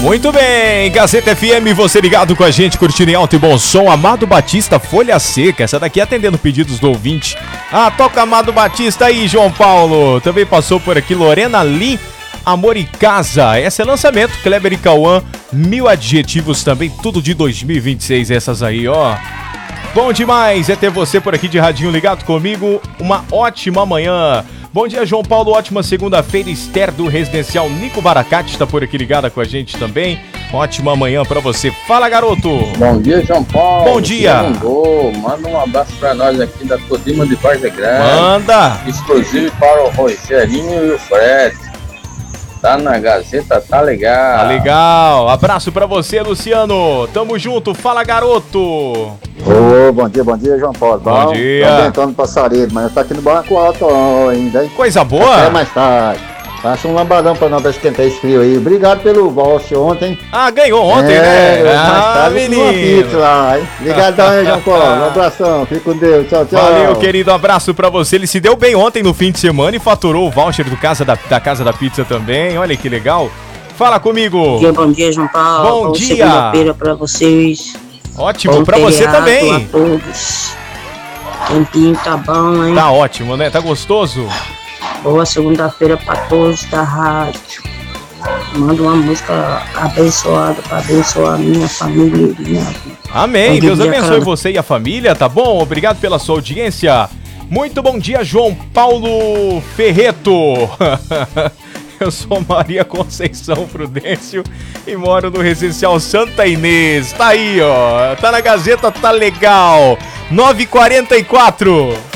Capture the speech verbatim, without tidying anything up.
Muito bem, Gazeta F M, você ligado com a gente, curtindo em alto e bom som. Amado Batista, Folha Seca, essa daqui atendendo pedidos do ouvinte. Ah, toca Amado Batista aí, João Paulo. Também passou por aqui Lorena Lee, Amor e Casa. Esse é lançamento, Kleber e Cauã, Mil Adjetivos também, tudo de dois mil e vinte e seis, essas aí, ó. Bom demais é ter você por aqui de radinho ligado comigo, uma ótima manhã. Bom dia, João Paulo, ótima segunda-feira. Esther do Residencial Nico Baracate está por aqui ligada com a gente também. Ótima manhã pra você. Fala, garoto. Bom dia, João Paulo. Bom dia. Manda um abraço pra nós aqui da Todima de Vargas Grande. Manda. Exclusivo para o Rogerinho e o Fred. Tá na Gazeta, tá legal. Tá legal. Abraço pra você, Luciano. Tamo junto. Fala, garoto. Ô, oh, bom dia, bom dia, João Paulo. Bom, bom dia. Tô tentando passarinho, mas tá aqui no barco alto ainda, hein? Coisa boa. Até mais tarde. Faça um lambadão pra nós pra esquentar esse frio aí. Obrigado pelo voucher ontem. Ah, ganhou ontem, é, né? Ah, menino. Lá, hein? Obrigadão aí, João Paulo. Um abração. Fique com Deus. Tchau, tchau. Valeu, querido. Abraço pra você. Ele se deu bem ontem no fim de semana e faturou o voucher do casa da, da Casa da Pizza também. Olha que legal. Fala comigo. Bom dia, bom dia, João Paulo. Bom Boa dia. Segunda-feira pra vocês. Ótimo, bom pra você feriado também. A todos. Tempinho tá bom, hein? Tá ótimo, né? Tá gostoso? Boa segunda-feira pra todos da rádio. Manda uma música abençoada pra abençoar a minha família e minha vida. Amém. Deus dia, abençoe cara. você e a família, tá bom? Obrigado pela sua audiência. Muito bom dia, João Paulo Ferreto. Eu sou Maria Conceição Prudêncio e moro no Residencial Santa Inês. Tá aí, ó. Tá na Gazeta, tá legal. nove e quarenta e quatro.